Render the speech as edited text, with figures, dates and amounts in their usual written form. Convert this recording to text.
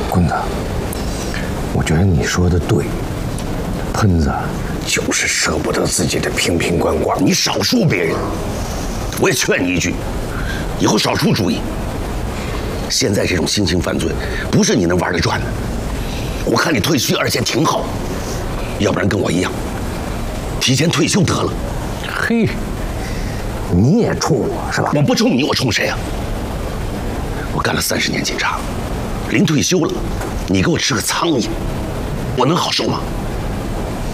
坤子，我觉得你说的对，喷子就是舍不得自己的瓶瓶罐罐。 你少说别人，我也劝你一句，以后少出主意。现在这种新型犯罪，不是你能玩得转的。我看你退虚，而且挺好，要不然跟我一样，提前退休得了。 嘿，你也冲我是吧？ 我不冲你，我冲谁啊？我干了30年警察，临退休了，你给我吃个苍蝇，我能好受吗？